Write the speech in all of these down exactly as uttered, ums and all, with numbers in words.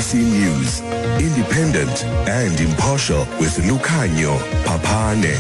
C News, independent and impartial with Lukhanyo Papane.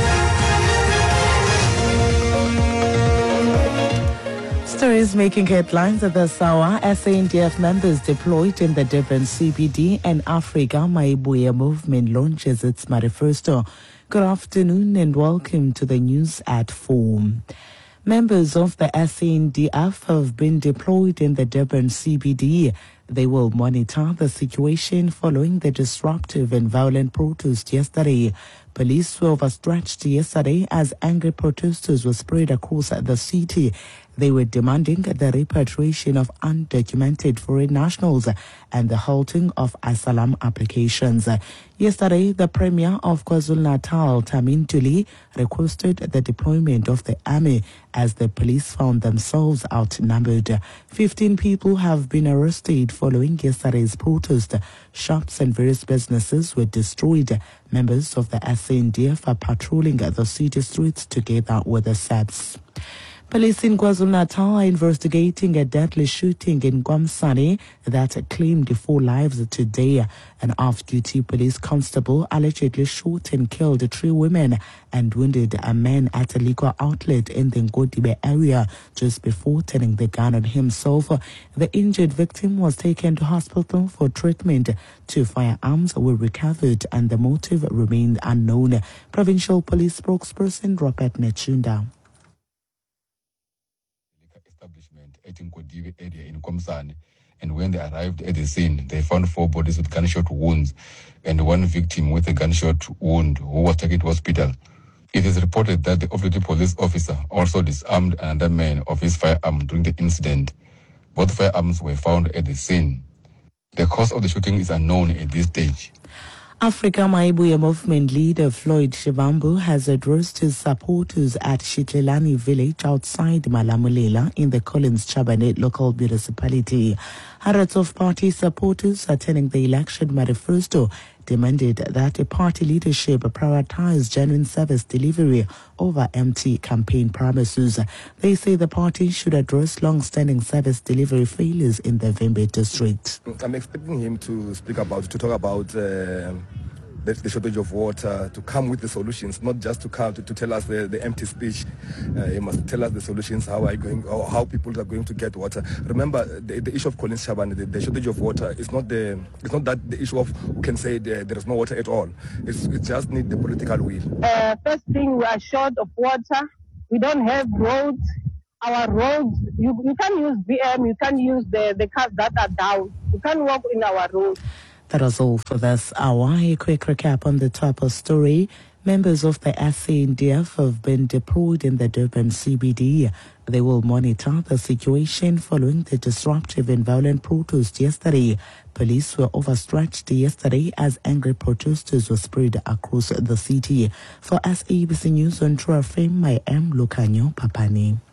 Stories making headlines at this hour. S A N D F members deployed in the Durban C B D and Africa Maibuya movement launches its manifesto. Good afternoon and welcome to the news at four. Members of the S A N D F have been deployed in the Durban C B D. They will monitor the situation following the disruptive and violent protest yesterday. Police were overstretched yesterday as angry protesters were spread across the city. They were demanding the repatriation of undocumented foreign nationals and the halting of asylum applications. Yesterday, the Premier of KwaZulu-Natal, Tamin Tuli, requested the deployment of the army as the police found themselves outnumbered. Fifteen people have been arrested following yesterday's protest. Shops and various businesses were destroyed. Members of the S A N D F are patrolling the city streets together with the S A P S. Police in KwaZulu-Natal are investigating a deadly shooting in Kwamsane that claimed four lives today. An off-duty police constable allegedly shot and killed three women and wounded a man at a liquor outlet in the Ngodibe area just before turning the gun on himself. The injured victim was taken to hospital for treatment. Two firearms were recovered and the motive remained unknown. Provincial Police spokesperson Robert Nechunda. Establishment at Ngodibe area in Kwamsane, and when they arrived at the scene, they found four bodies with gunshot wounds and one victim with a gunshot wound who was taken to hospital. It is reported that the off-duty police officer also disarmed another man of his firearm during the incident. Both firearms were found at the scene. The cause of the shooting is unknown at this stage. Africa Maibuya movement leader Floyd Shivambu has addressed his supporters at Shitlelani village outside Malamulela in the Collins Chabanet local municipality. Hundreds of party supporters attending the election manifesto demanded that the party leadership prioritize genuine service delivery over empty campaign promises. They say the party should address long-standing service delivery failures in the Vembe district. I'm expecting him to speak about, to talk about uh, the, the shortage of water, to come with the solutions, not just to come to, to tell us the, the empty speech. Uh, he must tell us the solutions, how are going, or how people are going to get water. Remember, the, the issue of Collins Chaban, the, the shortage of water, is not the it's not that the issue of who can say the, there is no water at all. It's, it just needs the political will. Uh, first thing, we are short of water. We don't have roads. Our roads, you, you can't use B M, you can't use the, the cars that are down. You can't walk in our roads. That was all for this hour. A quick recap on the top of story. Members of the S A N D F have been deployed in the Durban C B D. They will monitor the situation following the disruptive and violent protest yesterday. Police were overstretched yesterday as angry protesters were spread across the city. For S A B C News on True F M, I am Lukhanyo Papane.